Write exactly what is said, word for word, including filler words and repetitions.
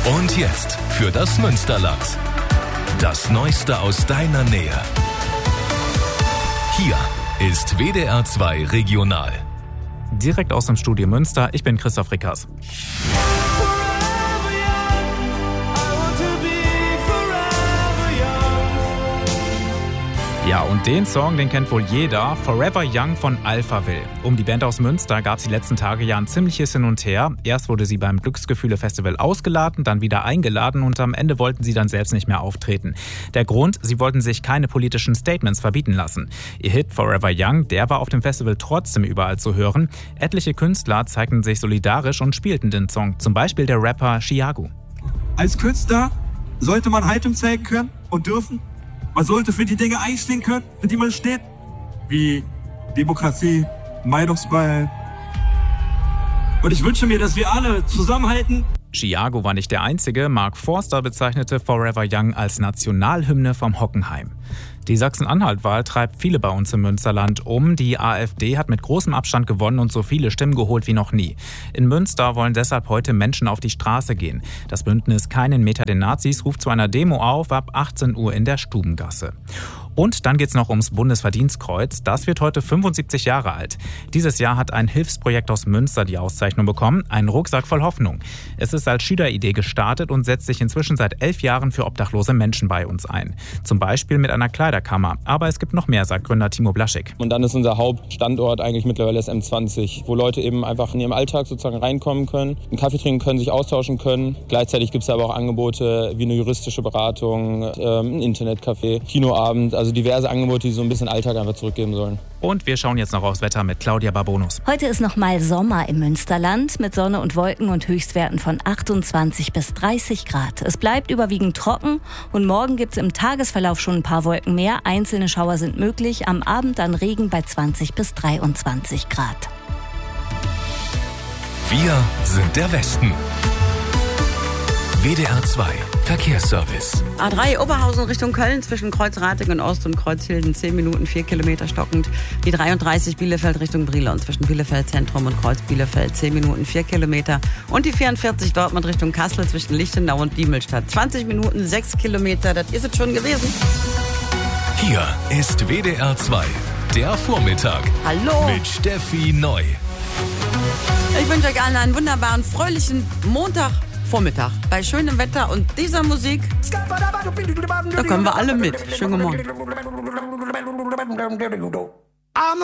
Und jetzt für das Münsterland. Das Neueste aus deiner Nähe. Hier ist W D R zwei Regional. Direkt aus dem Studio Münster, ich bin Christoph Rickers. Ja, und den Song, den kennt wohl jeder, Forever Young von Alphaville. Um die Band aus Münster gab es die letzten Tage ja ein ziemliches Hin und Her. Erst wurde sie beim Glücksgefühle-Festival ausgeladen, dann wieder eingeladen und am Ende wollten sie dann selbst nicht mehr auftreten. Der Grund, sie wollten sich keine politischen Statements verbieten lassen. Ihr Hit Forever Young, der war auf dem Festival trotzdem überall zu hören. Etliche Künstler zeigten sich solidarisch und spielten den Song, zum Beispiel der Rapper Chiago. Als Künstler sollte man Haltung zeigen können und dürfen. Man sollte für die Dinge einstehen können, für die man steht, wie Demokratie, Meinungsfreiheit. Und ich wünsche mir, dass wir alle zusammenhalten. Chiago war nicht der Einzige. Mark Forster bezeichnete Forever Young als Nationalhymne vom Hockenheim. Die Sachsen-Anhalt-Wahl treibt viele bei uns im Münsterland um. Die AfD hat mit großem Abstand gewonnen und so viele Stimmen geholt wie noch nie. In Münster wollen deshalb heute Menschen auf die Straße gehen. Das Bündnis Keinen Meter den Nazis ruft zu einer Demo auf ab achtzehn Uhr in der Stubengasse. Und dann geht's noch ums Bundesverdienstkreuz. Das wird heute fünfundsiebzig Jahre alt. Dieses Jahr hat ein Hilfsprojekt aus Münster die Auszeichnung bekommen, einen Rucksack voll Hoffnung. Es ist als Schüleridee gestartet und setzt sich inzwischen seit elf Jahren für obdachlose Menschen bei uns ein. Zum Beispiel mit einer Kleiderkammer. Aber es gibt noch mehr, sagt Gründer Timo Blaschik. Und dann ist unser Hauptstandort eigentlich mittlerweile das M zwanzig, wo Leute eben einfach in ihrem Alltag sozusagen reinkommen können, einen Kaffee trinken können, sich austauschen können. Gleichzeitig gibt es aber auch Angebote wie eine juristische Beratung, ein Internetcafé, Kinoabend, also diverse Angebote, die so ein bisschen Alltag einfach zurückgeben sollen. Und wir schauen jetzt noch aufs Wetter mit Claudia Barbonus. Heute ist noch mal Sommer im Münsterland mit Sonne und Wolken und Höchstwerten von achtundzwanzig bis dreißig Grad. Es bleibt überwiegend trocken und morgen gibt es im Tagesverlauf schon ein paar Wolken mehr. Einzelne Schauer sind möglich. Am Abend dann Regen bei zwanzig bis dreiundzwanzig Grad. Wir sind der Westen. W D R zwei Verkehrsservice. A drei Oberhausen Richtung Köln zwischen Kreuzratingen Ost und Kreuzhilden zehn Minuten, vier Kilometer stockend. Die dreiunddreißig Bielefeld Richtung Brilon zwischen Bielefeld Zentrum und Kreuz Bielefeld zehn Minuten, vier Kilometer. Und die vierundvierzig Dortmund Richtung Kassel zwischen Lichtenau und Diemelstadt zwanzig Minuten, sechs Kilometer. Das ist es schon gewesen. Hier ist W D R zwei, der Vormittag. Hallo. Mit Steffi Neu. Ich wünsche euch allen einen wunderbaren, fröhlichen Montagvormittag. Bei schönem Wetter und dieser Musik, da können wir alle mit. Schönen Morgen.